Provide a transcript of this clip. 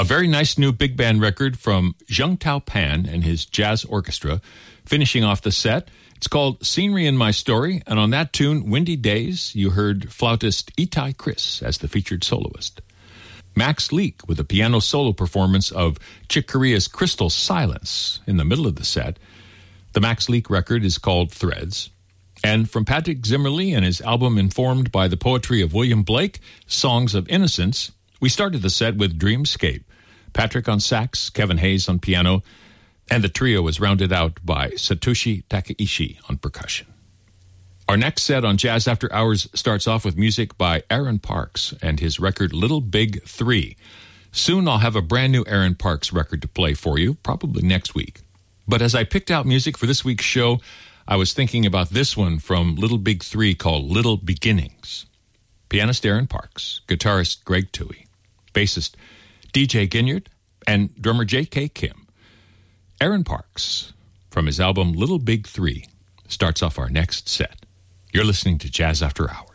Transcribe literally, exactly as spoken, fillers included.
A very nice new big band record from Zheng Tao Pan and his jazz orchestra. Finishing off the set, it's called Scenery in My Story, and on that tune, Windy Days, you heard flautist Itai Chris as the featured soloist. Max Leak with a piano solo performance of Chick Corea's Crystal Silence in the middle of the set. The Max Leak record is called Threads. And from Patrick Zimmerli and his album informed by the poetry of William Blake, Songs of Innocence, we started the set with Dreamscape. Patrick on sax, Kevin Hayes on piano, and the trio was rounded out by Satoshi Takaishi on percussion. Our next set on Jazz After Hours starts off with music by Aaron Parks and his record Little Big Three. Soon I'll have a brand new Aaron Parks record to play for you, probably next week. But as I picked out music for this week's show, I was thinking about this one from Little Big Three called Little Beginnings. Pianist Aaron Parks, guitarist Greg Toohey, bassist D J Ginyard, and drummer J K Kim. Aaron Parks, from his album Little Big Three, starts off our next set. You're listening to Jazz After Hours.